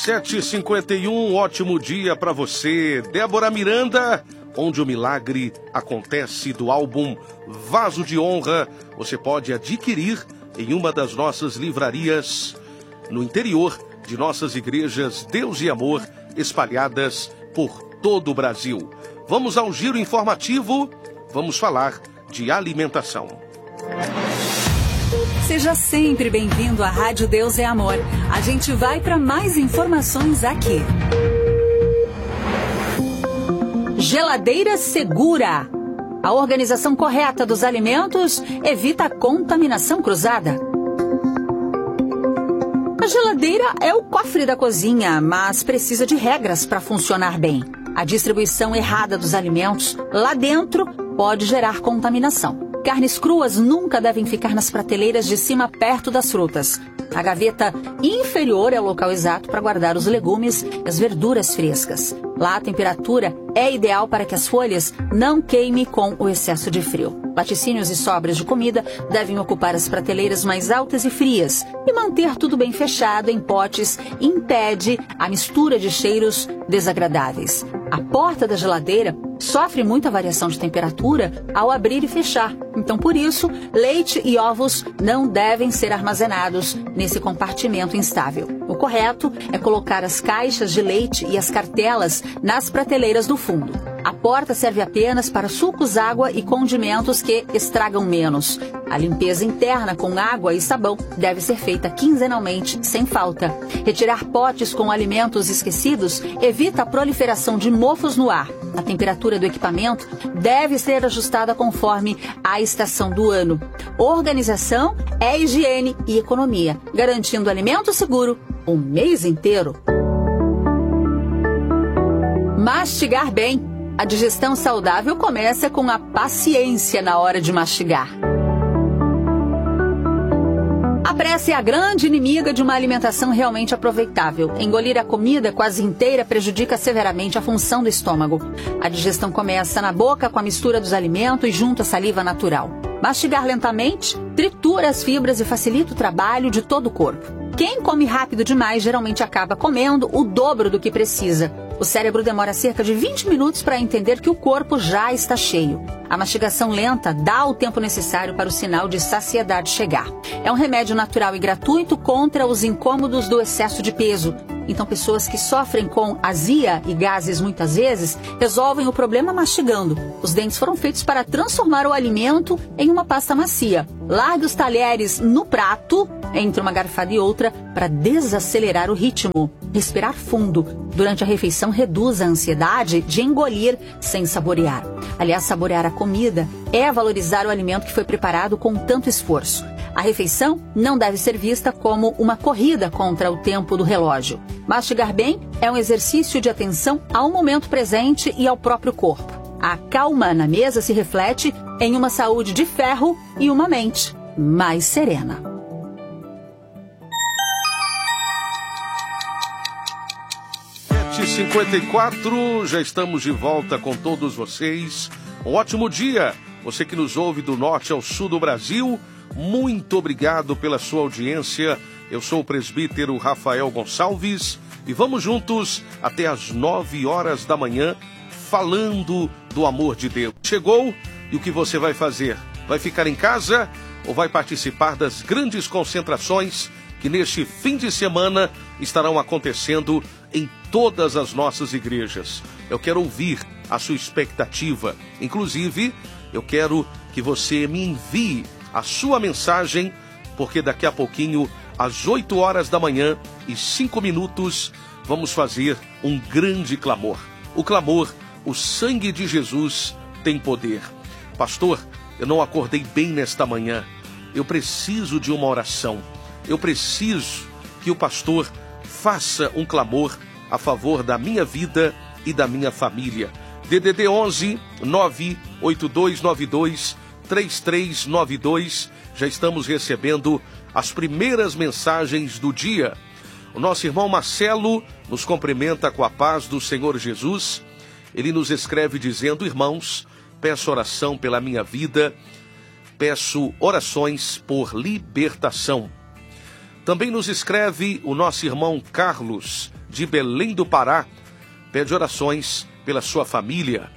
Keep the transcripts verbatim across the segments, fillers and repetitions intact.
sete e cinquenta e um, ótimo dia para você. Débora Miranda, onde o milagre acontece, do álbum Vaso de Honra, você pode adquirir em uma das nossas livrarias no interior de nossas igrejas Deus e Amor, espalhadas por todo o Brasil. Vamos ao giro informativo, vamos falar de alimentação. Seja sempre bem-vindo à Rádio Deus é Amor. A gente vai para mais informações aqui. Geladeira segura. A organização correta dos alimentos evita a contaminação cruzada. A geladeira é o cofre da cozinha, mas precisa de regras para funcionar bem. A distribuição errada dos alimentos lá dentro pode gerar contaminação. Carnes cruas nunca devem ficar nas prateleiras de cima perto das frutas. A gaveta inferior é o local exato para guardar os legumes e as verduras frescas. Lá a temperatura é ideal para que as folhas não queimem com o excesso de frio. Laticínios e sobras de comida devem ocupar as prateleiras mais altas e frias. E manter tudo bem fechado em potes impede a mistura de cheiros desagradáveis. A porta da geladeira sofre muita variação de temperatura ao abrir e fechar. Então, por isso, leite e ovos não devem ser armazenados nesse compartimento instável. O correto é colocar as caixas de leite e as cartelas nas prateleiras do fundo. A porta serve apenas para sucos, água e condimentos que estragam menos. A limpeza interna com água e sabão deve ser feita quinzenalmente, sem falta. Retirar potes com alimentos esquecidos evita a proliferação de mofos no ar. A temperatura do equipamento deve ser ajustada conforme a estação do ano. Organização é higiene e economia, garantindo alimento seguro o mês inteiro. Mastigar bem. A digestão saudável começa com a paciência na hora de mastigar. A pressa é a grande inimiga de uma alimentação realmente aproveitável. Engolir a comida quase inteira prejudica severamente a função do estômago. A digestão começa na boca com a mistura dos alimentos e junto à saliva natural. Mastigar lentamente tritura as fibras e facilita o trabalho de todo o corpo. Quem come rápido demais geralmente acaba comendo o dobro do que precisa. O cérebro demora cerca de vinte minutos para entender que o corpo já está cheio. A mastigação lenta dá o tempo necessário para o sinal de saciedade chegar. É um remédio natural e gratuito contra os incômodos do excesso de peso. Então, pessoas que sofrem com azia e gases muitas vezes resolvem o problema mastigando. Os dentes foram feitos para transformar o alimento em uma pasta macia. Largue os talheres no prato, entre uma garfada e outra, para desacelerar o ritmo. Respirar fundo durante a refeição reduz a ansiedade de engolir sem saborear. Aliás, saborear a comida é valorizar o alimento que foi preparado com tanto esforço. A refeição não deve ser vista como uma corrida contra o tempo do relógio. Mastigar bem é um exercício de atenção ao momento presente e ao próprio corpo. A calma na mesa se reflete em uma saúde de ferro e uma mente mais serena. sete e cinquenta e quatro, já estamos de volta com todos vocês. Um ótimo dia, você que nos ouve do norte ao sul do Brasil. Muito obrigado pela sua audiência. Eu sou o presbítero Rafael Gonçalves e vamos juntos até às nove horas da manhã falando do amor de Deus. Chegou e o que você vai fazer? Vai ficar em casa ou vai participar das grandes concentrações que neste fim de semana estarão acontecendo em todas as nossas igrejas? Eu quero ouvir a sua expectativa. Inclusive, eu quero que você me envie a sua mensagem, porque daqui a pouquinho, às oito horas da manhã e cinco minutos, vamos fazer um grande clamor. O clamor, o sangue de Jesus tem poder. Pastor, eu não acordei bem nesta manhã. Eu preciso de uma oração. Eu preciso que o pastor faça um clamor a favor da minha vida e da minha família. D D D onze, nove oito dois nove dois, três três nove dois. Já estamos recebendo as primeiras mensagens do dia. O nosso irmão Marcelo nos cumprimenta com a paz do Senhor Jesus. Ele nos escreve dizendo: irmãos, peço oração pela minha vida, peço orações por libertação. Também nos escreve o nosso irmão Carlos, de Belém do Pará, pede orações pela sua família.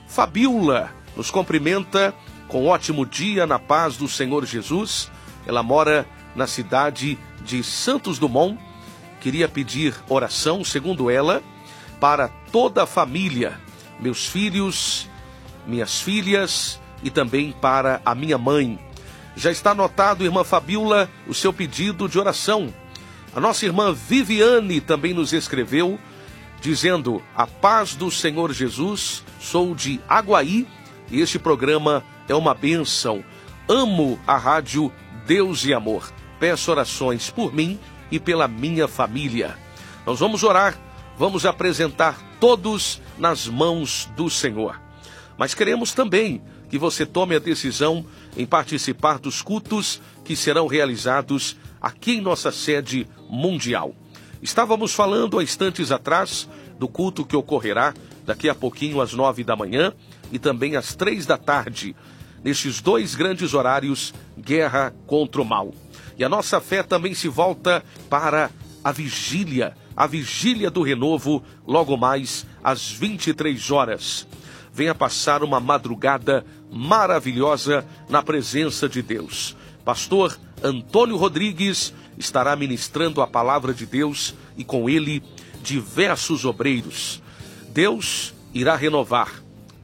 Fabiola nos cumprimenta com ótimo dia na paz do Senhor Jesus. Ela mora na cidade de Santos Dumont. Queria pedir oração, segundo ela, para toda a família, meus filhos, minhas filhas e também para a minha mãe. Já está anotado, irmã Fabiola, o seu pedido de oração. A nossa irmã Viviane também nos escreveu, dizendo: a paz do Senhor Jesus, sou de Aguaí e este programa é uma bênção. Amo a rádio Deus e Amor. Peço orações por mim e pela minha família. Nós vamos orar, vamos apresentar todos nas mãos do Senhor. Mas queremos também que você tome a decisão em participar dos cultos que serão realizados aqui em nossa sede mundial. Estávamos falando há instantes atrás do culto que ocorrerá daqui a pouquinho às nove da manhã e também às três da tarde, nestes dois grandes horários, guerra contra o mal. E a nossa fé também se volta para a vigília, a vigília do renovo, logo mais às vinte e três horas. Venha passar uma madrugada maravilhosa na presença de Deus. Pastor Antônio Rodrigues estará ministrando a palavra de Deus e com ele diversos obreiros. Deus irá renovar.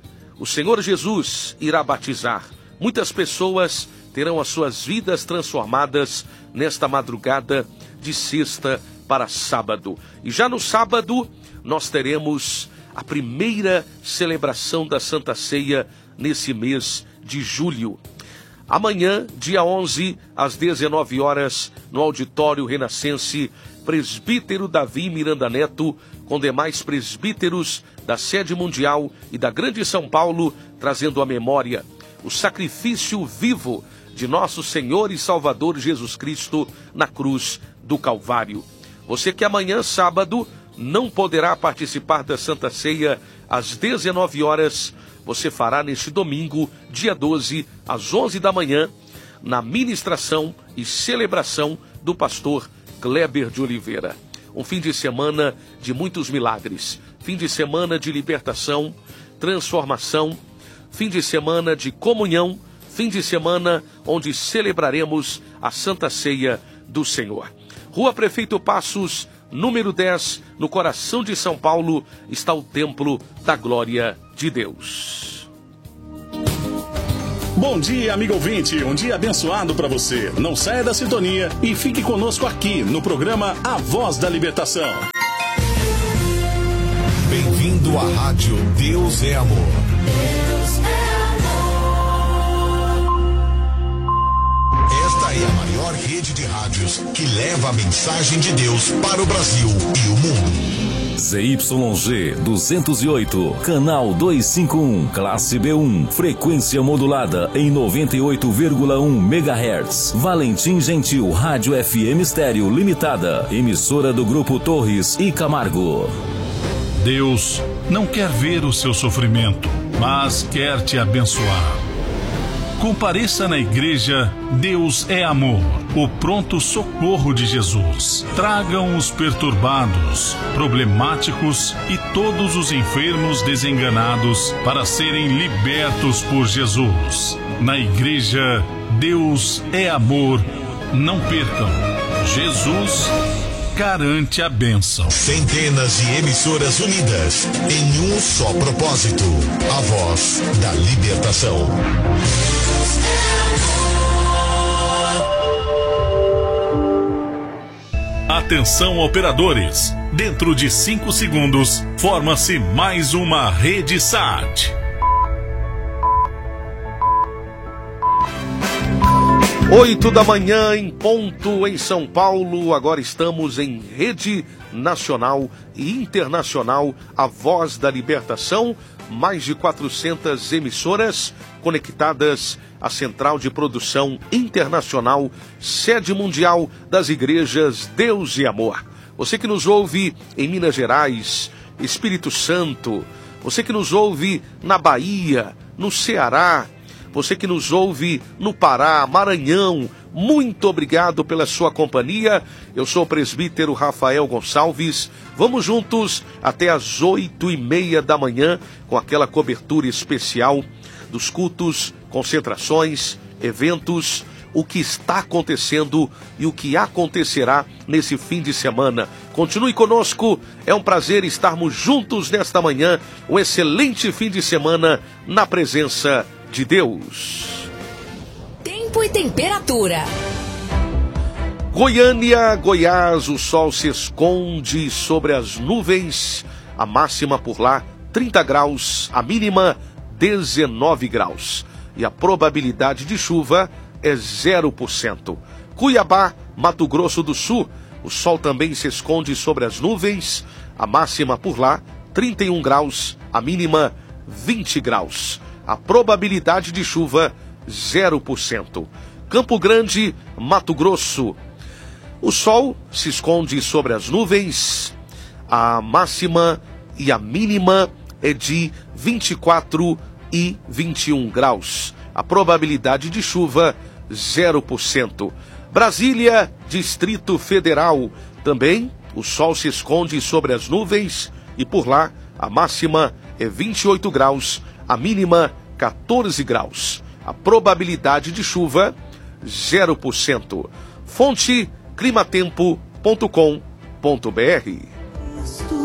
O Senhor Jesus irá batizar. Muitas pessoas terão as suas vidas transformadas nesta madrugada de sexta para sábado. E já no sábado nós teremos a primeira celebração da Santa Ceia nesse mês de julho. Amanhã, dia onze, às dezenove horas, no Auditório Renascense, presbítero Davi Miranda Neto, com demais presbíteros da sede mundial e da Grande São Paulo, trazendo à memória o sacrifício vivo de nosso Senhor e Salvador Jesus Cristo na cruz do Calvário. Você que amanhã, sábado, não poderá participar da Santa Ceia às dezenove horas, você fará neste domingo, dia doze, às onze da manhã, na ministração e celebração do pastor Kleber de Oliveira. Um fim de semana de muitos milagres, fim de semana de libertação, transformação, fim de semana de comunhão, fim de semana onde celebraremos a Santa Ceia do Senhor. Rua Prefeito Passos, número dez, no coração de São Paulo, está o Templo da Glória de Deus. Bom dia, amigo ouvinte, um dia abençoado para você. Não saia da sintonia e fique conosco aqui no programa A Voz da Libertação. Bem-vindo à rádio Deus é Amor. Deus é amor. Esta é a maior rede de rádios que leva a mensagem de Deus para o Brasil e o mundo. Z Y G duzentos e oito, canal duzentos e cinquenta e um, classe B um, frequência modulada em noventa e oito vírgula um megahertz. Valentim Gentil Rádio F M Estéreo Limitada, emissora do Grupo Torres e Camargo. Deus não quer ver o seu sofrimento, mas quer te abençoar. Compareça na igreja Deus é Amor, o pronto socorro de Jesus. Tragam os perturbados, problemáticos e todos os enfermos desenganados para serem libertos por Jesus. Na igreja Deus é Amor, não percam. Jesus garante a bênção. Centenas de emissoras unidas em um só propósito: a voz da libertação. Atenção, operadores! Dentro de cinco segundos, forma-se mais uma rede S A T. Oito da manhã em ponto em São Paulo. Agora estamos em rede nacional e internacional, a Voz da Libertação. Mais de quatrocentas emissoras conectadas à Central de Produção Internacional, sede mundial das igrejas Deus e Amor. Você que nos ouve em Minas Gerais, Espírito Santo, você que nos ouve na Bahia, no Ceará, você que nos ouve no Pará, Maranhão, muito obrigado pela sua companhia. Eu sou o presbítero Rafael Gonçalves. Vamos juntos até às oito e meia da manhã com aquela cobertura especial dos cultos, concentrações, eventos, o que está acontecendo e o que acontecerá nesse fim de semana. Continue conosco, é um prazer estarmos juntos nesta manhã. Um excelente fim de semana na presença de Deus. Tempo e temperatura. Goiânia, Goiás, o sol se esconde sobre as nuvens. A máxima por lá, trinta graus, a mínima, dezenove graus. E a probabilidade de chuva é zero por cento. Cuiabá, Mato Grosso do Sul, o sol também se esconde sobre as nuvens. A máxima por lá, trinta e um graus, a mínima, vinte graus. A probabilidade de chuva, zero por cento. Campo Grande, Mato Grosso, o sol se esconde sobre as nuvens. A máxima e a mínima é de vinte e quatro e vinte e um graus. A probabilidade de chuva, zero por cento. Brasília, Distrito Federal, também o sol se esconde sobre as nuvens e por lá a máxima é vinte e oito graus, a mínima quatorze graus. A probabilidade de chuva, zero por cento. Fonte climatempo ponto com ponto br.